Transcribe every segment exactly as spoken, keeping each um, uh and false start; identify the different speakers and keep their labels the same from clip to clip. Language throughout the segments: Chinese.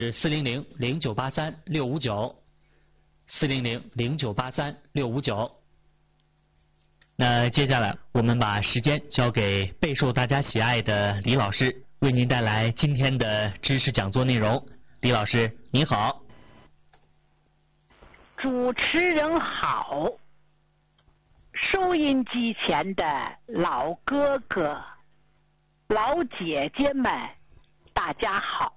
Speaker 1: 四零零零九八三六五九，四零零零九八三六五九。那接下来我们把时间交给备受大家喜爱的李老师，为您带来今天的知识讲座内容。李老师，您好。
Speaker 2: 主持人好，收音机前的老哥哥、老姐姐们，大家好。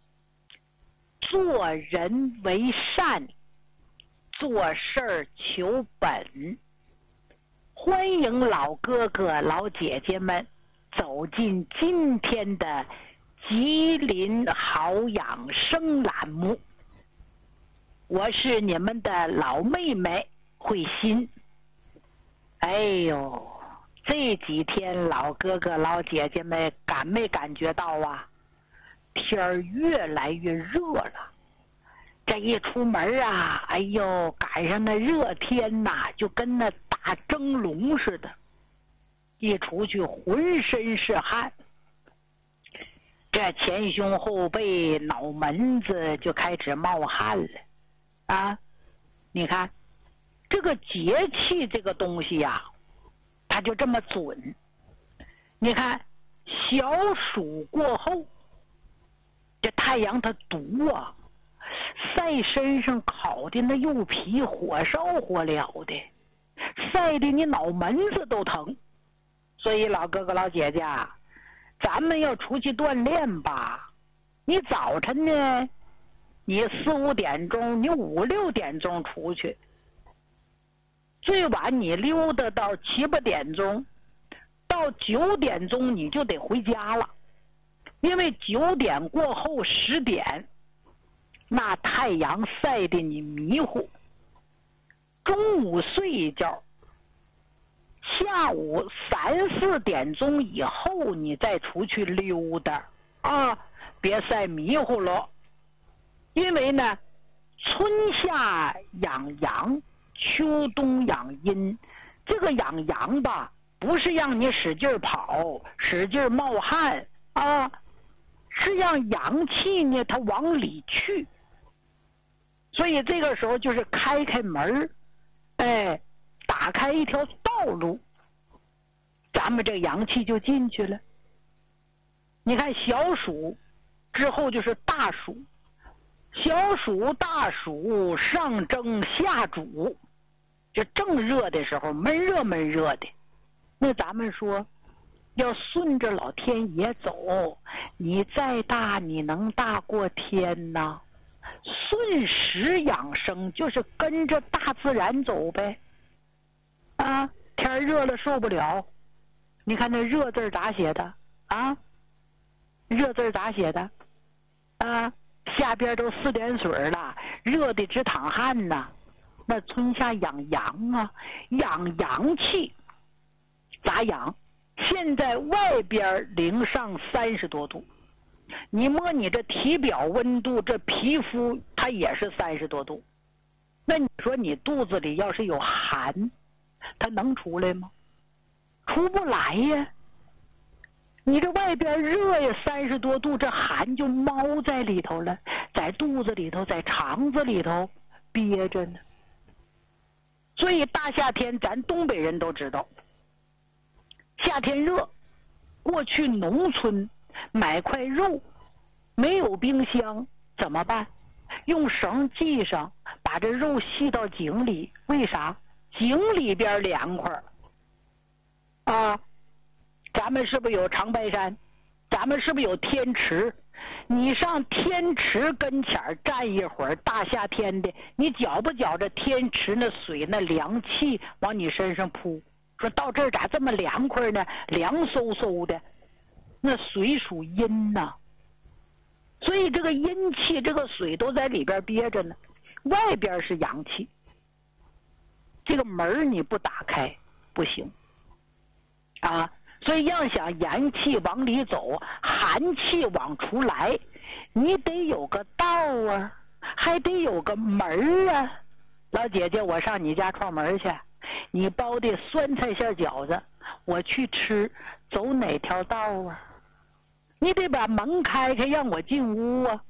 Speaker 2: 做人为善，做事儿求本。欢迎老哥哥、老姐姐们走进今天的吉林好养生栏目。我是你们的老妹妹慧心。哎呦，这几天老哥哥老姐姐们感没感觉到啊？天儿越来越热了，这一出门啊，哎呦，赶上那热天呐，就跟那打蒸笼似的，一出去浑身是汗，这前胸后背脑门子就开始冒汗了啊！你看这个节气这个东西呀、啊，它就这么准。你看小暑过后，这太阳它毒啊，晒身上烤的那又皮火烧火燎的，晒的你脑门子都疼。所以老哥哥老姐姐，咱们要出去锻炼吧。你早晨呢，你四五点钟，你五六点钟出去，最晚你溜达到七八点钟，到九点钟你就得回家了。因为九点过后十点，那太阳晒得你迷糊。中午睡一觉，下午三四点钟以后你再出去溜达啊，别晒迷糊了。因为呢，春夏养阳，秋冬养阴。这个养阳吧，不是让你使劲跑，使劲冒汗啊。是让阳气呢，它往里去，所以这个时候就是开开门，哎，打开一条道路，咱们这阳气就进去了。你看小暑之后就是大暑，小暑大暑上蒸下煮，这正热的时候，闷热闷热的，那咱们说要顺着老天爷走，你再大你能大过天呐？顺时养生就是跟着大自然走呗。啊，天热了受不了，你看那热字咋写的啊？热字咋写的啊？下边都四点水了，热的直淌汗呐。那春夏养阳啊，养阳气，咋养？现在外边零上三十多度，你摸你这体表温度，这皮肤它也是三十多度。那你说你肚子里要是有寒，它能出来吗？出不来呀。你这外边热呀，三十多度，这寒就猫在里头了，在肚子里头，在肠子里头憋着呢。所以大夏天，咱东北人都知道。夏天热，过去农村买块肉，没有冰箱怎么办？用绳系上，把这肉系到井里。为啥？井里边凉快啊！咱们是不是有长白山？咱们是不是有天池？你上天池跟前站一会儿，大夏天的，你觉不觉着天池那水那凉气往你身上扑？说到这儿咋这么凉快呢？凉飕飕的，那水属阴呐，所以这个阴气，这个水都在里边憋着呢，外边是阳气。这个门你不打开不行啊，所以要想阳气往里走，寒气往出来，你得有个道啊，还得有个门啊。老姐姐，我上你家串门去。你包的酸菜馅饺子，我去吃，走哪条道啊？你得把门开开，让我进屋啊！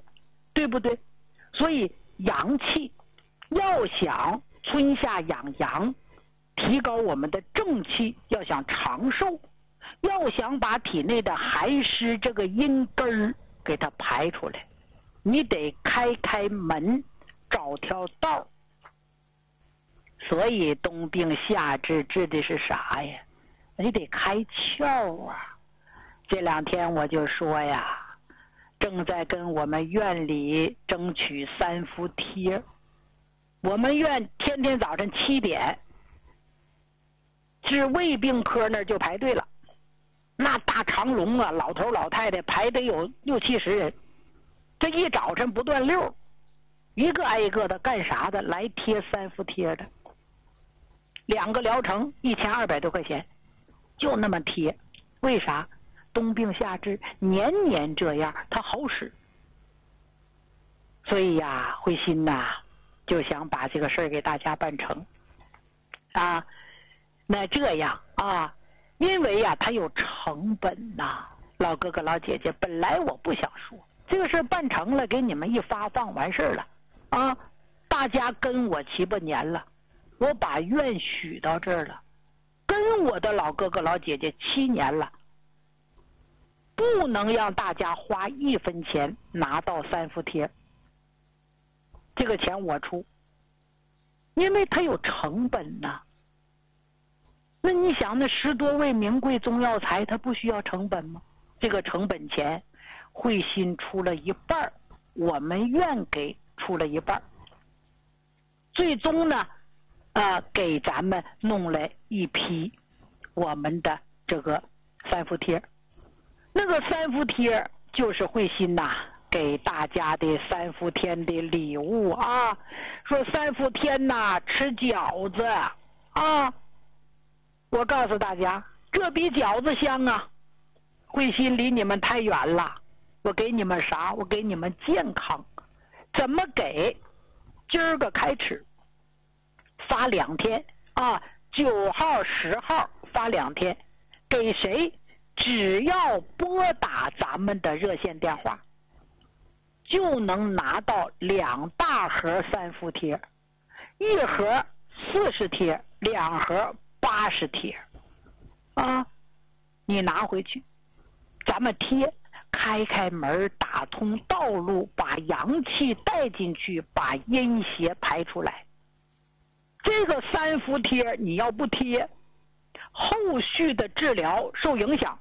Speaker 2: 对不对？所以阳气要想春夏养阳，提高我们的正气，要想长寿，要想把体内的寒湿这个阴根儿给它排出来，你得开开门，找条道。所以冬病夏治治的是啥呀？你得开窍啊！这两天我就说呀，正在跟我们院里争取三伏贴。我们院天天早晨七点，治胃病科那儿就排队了，那大长龙啊，老头老太太排得有六七十人，这一早晨不断溜，一个挨一个的干啥的？来贴三伏贴的。两个疗程一千二百多块钱，就那么贴。为啥？冬病夏治，年年这样，它好使。所以呀，慧心呐、啊，就想把这个事儿给大家办成啊。那这样啊，因为呀，它有成本呐、啊。老哥哥老姐姐，本来我不想说这个事儿办成了，给你们一发放完事儿了啊。大家跟我七八年了，我把院许到这儿了，跟我的老哥哥老姐姐七年了，不能让大家花一分钱拿到三伏贴，这个钱我出，因为它有成本呐、啊。那你想，那十多位名贵中药材，它不需要成本吗？这个成本钱，慧心出了一半，我们院给出了一半，最终呢，呃，给咱们弄了一批我们的这个三伏贴。那个三伏贴就是慧心呐、啊、给大家的三伏天的礼物啊。说三伏天呐、啊、吃饺子啊，我告诉大家，这比饺子香啊。慧心离你们太远了，我给你们啥？我给你们健康。怎么给？今儿个开始发两天啊，九号十号发两天，给谁？只要拨打咱们的热线电话，就能拿到两大盒三伏贴，一盒四十贴，两盒八十贴啊，你拿回去，咱们贴，开开门，打通道路，把阳气带进去，把阴邪排出来。这个三伏贴你要不贴，后续的治疗受影响。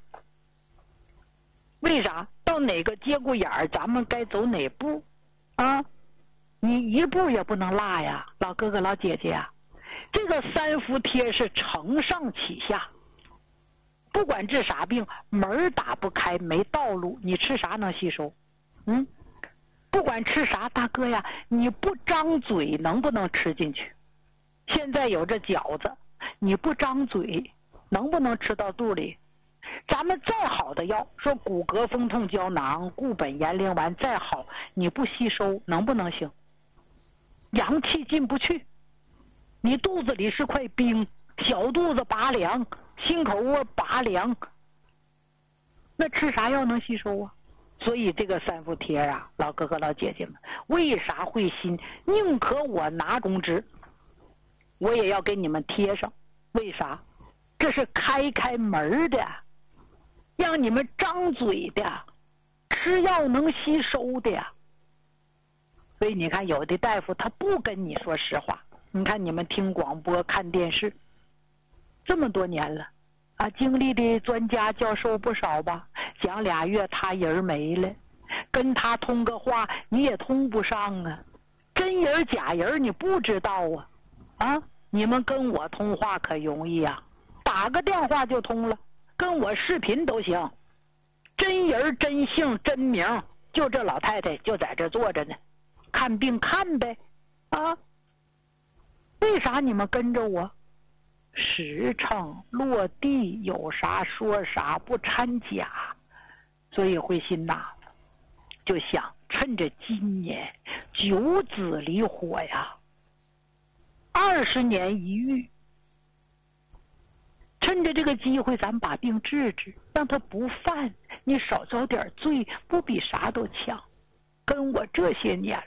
Speaker 2: 为啥？到哪个节骨眼儿，咱们该走哪步啊？你一步也不能落呀，老哥哥老姐姐啊！这个三伏贴是承上启下，不管治啥病，门打不开，没道路，你吃啥能吸收？嗯，不管吃啥，大哥呀，你不张嘴能不能吃进去？现在有这饺子，你不张嘴能不能吃到肚里？咱们再好的药，说骨骼风痛胶囊、固本延龄丸再好，你不吸收能不能行？阳气进不去，你肚子里是块冰，小肚子拔凉，心口窝拔凉，那吃啥药能吸收啊？所以这个三伏贴啊，老哥哥老姐姐们，为啥慧心宁可我拿中支，我也要给你们贴上？为啥？这是开开门的，让你们张嘴的，吃药能吸收的呀。所以你看，有的大夫他不跟你说实话。你看你们听广播看电视这么多年了啊，经历的专家教授不少吧，讲俩月他人没了，跟他通个话你也通不上啊，真人假人你不知道啊啊！你们跟我通话可容易啊，打个电话就通了，跟我视频都行，真人真姓真名，就这老太太就在这坐着呢，看病看呗啊！为啥你们跟着我？实诚落地，有啥说啥，不掺假。所以慧心呐，就想趁着今年九子离火呀，二十年一遇，趁着这个机会，咱们把病治治，让他不犯，你少遭点罪，不比啥都强。 跟我这些年